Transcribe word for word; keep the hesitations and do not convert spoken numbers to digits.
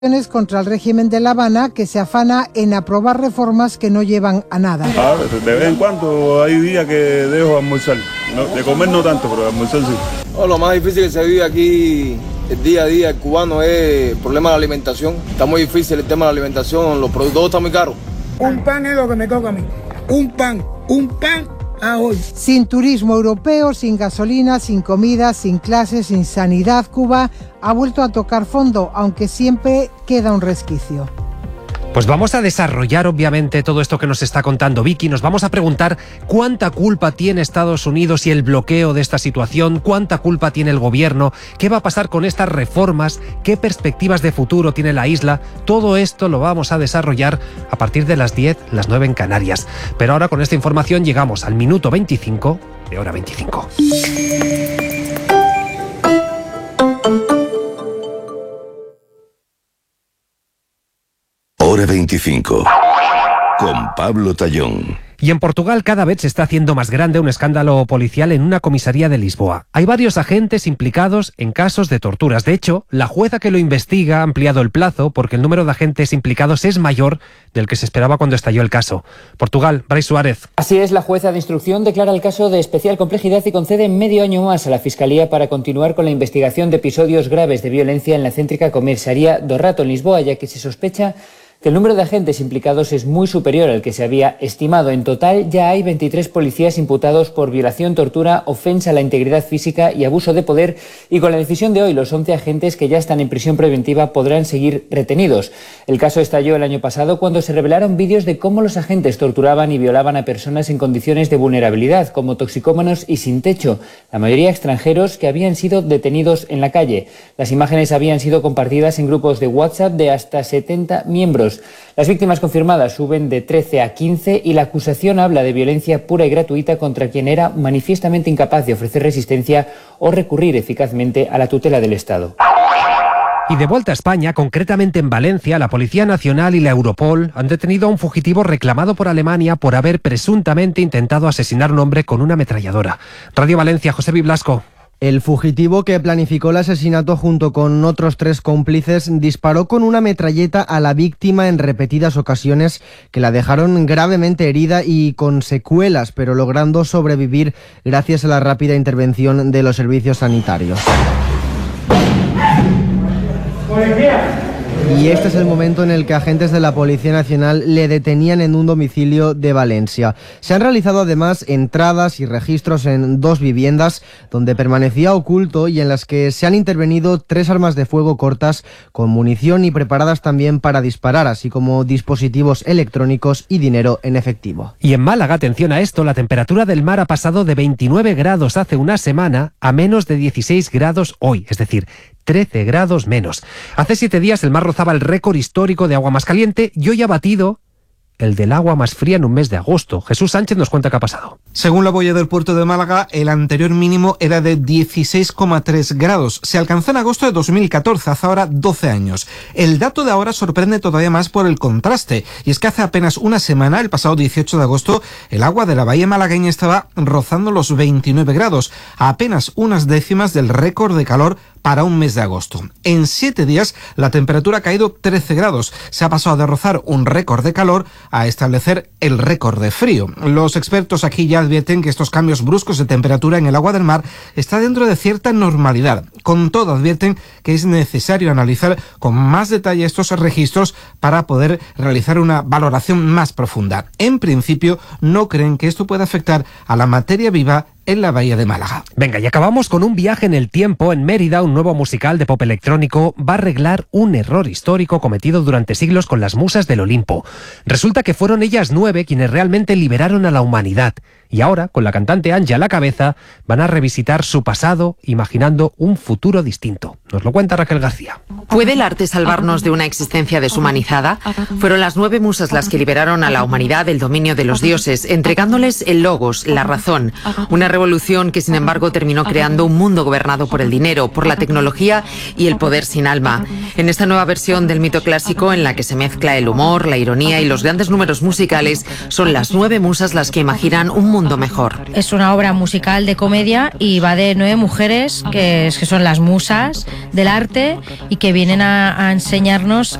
Contra el régimen de La Habana, que se afana en aprobar reformas que no llevan a nada. Ah, de vez en cuando hay días que dejo almorzar, no, de comer no tanto, pero almorzar sí. Oh, lo más difícil que se vive aquí el día a día el cubano es el problema de la alimentación. Está muy difícil el tema de la alimentación, los productos están muy caros. Un pan es lo que me toca a mí, un pan, un pan a hoy. Sin turismo europeo, sin gasolina, sin comida, sin clases, sin sanidad, Cuba ha vuelto a tocar fondo, aunque siempre queda un resquicio. Pues vamos a desarrollar obviamente todo esto que nos está contando Vicky. Nos vamos a preguntar cuánta culpa tiene Estados Unidos y el bloqueo de esta situación, cuánta culpa tiene el gobierno, qué va a pasar con estas reformas, qué perspectivas de futuro tiene la isla. Todo esto lo vamos a desarrollar a partir de las diez, las nueve en Canarias. Pero ahora con esta información llegamos al minuto veinticinco de Hora veinticinco. Hora veinticinco, con Pablo Tallón. Y en Portugal cada vez se está haciendo más grande un escándalo policial en una comisaría de Lisboa. Hay varios agentes implicados en casos de torturas. De hecho, la jueza que lo investiga ha ampliado el plazo porque el número de agentes implicados es mayor del que se esperaba cuando estalló el caso. Portugal, Brais Suárez. Así es, la jueza de instrucción declara el caso de especial complejidad y concede medio año más a la Fiscalía para continuar con la investigación de episodios graves de violencia en la céntrica comisaría do Rato en Lisboa, ya que se sospecha que el número de agentes implicados es muy superior al que se había estimado. En total ya hay veintitrés policías imputados por violación, tortura, ofensa a la integridad física y abuso de poder, y con la decisión de hoy los once agentes que ya están en prisión preventiva podrán seguir retenidos. El caso estalló el año pasado cuando se revelaron vídeos de cómo los agentes torturaban y violaban a personas en condiciones de vulnerabilidad, como toxicómanos y sin techo, la mayoría extranjeros que habían sido detenidos en la calle. Las imágenes habían sido compartidas en grupos de WhatsApp de hasta setenta miembros. Las víctimas confirmadas suben de trece a quince y la acusación habla de violencia pura y gratuita contra quien era manifiestamente incapaz de ofrecer resistencia o recurrir eficazmente a la tutela del Estado. Y de vuelta a España, concretamente en Valencia, la Policía Nacional y la Europol han detenido a un fugitivo reclamado por Alemania por haber presuntamente intentado asesinar a un hombre con una ametralladora. Radio Valencia, José Blasco. El fugitivo, que planificó el asesinato junto con otros tres cómplices, disparó con una metralleta a la víctima en repetidas ocasiones que la dejaron gravemente herida y con secuelas, pero logrando sobrevivir gracias a la rápida intervención de los servicios sanitarios. ¡Policía! Y este es el momento en el que agentes de la Policía Nacional le detenían en un domicilio de Valencia. Se han realizado además entradas y registros en dos viviendas donde permanecía oculto y en las que se han intervenido tres armas de fuego cortas con munición y preparadas también para disparar, así como dispositivos electrónicos y dinero en efectivo. Y en Málaga, atención a esto, la temperatura del mar ha pasado de veintinueve grados hace una semana a menos de dieciséis grados hoy, es decir, trece grados menos. Hace siete días el mar rozaba el récord histórico de agua más caliente y hoy ha batido el del agua más fría en un mes de agosto. Jesús Sánchez nos cuenta qué ha pasado. Según la boya del puerto de Málaga, el anterior mínimo era de dieciséis coma tres grados. Se alcanzó en agosto de dos mil catorce, hace ahora doce años. El dato de ahora sorprende todavía más por el contraste, y es que hace apenas una semana, el pasado dieciocho de agosto, el agua de la bahía malagueña estaba rozando los veintinueve grados, a apenas unas décimas del récord de calor para un mes de agosto. En siete días la temperatura ha caído trece grados. Se ha pasado de rozar un récord de calor a establecer el récord de frío. Los expertos aquí ya advierten que estos cambios bruscos de temperatura en el agua del mar está dentro de cierta normalidad. Con todo, advierten que es necesario analizar con más detalle estos registros para poder realizar una valoración más profunda. En principio, no creen que esto pueda afectar a la materia viva en la bahía de Málaga. Venga, y acabamos con un viaje en el tiempo. En Mérida, un nuevo musical de pop electrónico va a arreglar un error histórico cometido durante siglos con las musas del Olimpo. Resulta que fueron ellas nueve quienes realmente liberaron a la humanidad. Y ahora, con la cantante Angie a la cabeza, van a revisitar su pasado, imaginando un futuro distinto. Nos lo cuenta Raquel García. ¿Puede el arte salvarnos de una existencia deshumanizada? Fueron las nueve musas las que liberaron a la humanidad del dominio de los dioses, entregándoles el logos, la razón. Una revolución que, sin embargo, terminó creando un mundo gobernado por el dinero, por la tecnología y el poder sin alma. En esta nueva versión del mito clásico, en la que se mezcla el humor, la ironía y los grandes números musicales, son las nueve musas las que imaginan un mundo mundo mejor. Es una obra musical de comedia y va de nueve mujeres que, que son las musas del arte y que vienen a, a enseñarnos